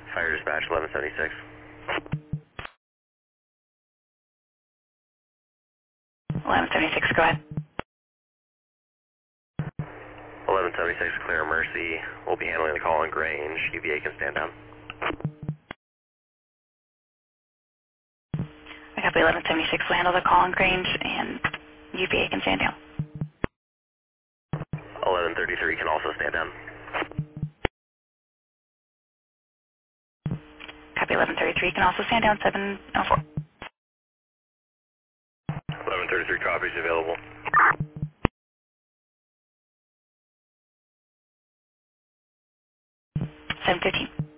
Fire dispatch 1176. 1176, go ahead. 1176, clear Mercy. We'll be handling the call on Grange. UVA can stand down. I copy 1176, we'll handle the call on Grange, and UVA can stand down. 1133 can also stand down. Copy 1133, can also stand down 704. 1133 copies available. 715.